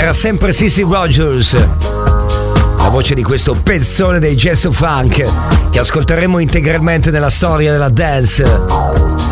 Era sempre Cissy Rogers, la voce di questo pezzone dei Jazz Funk che ascolteremo integralmente nella storia della dance.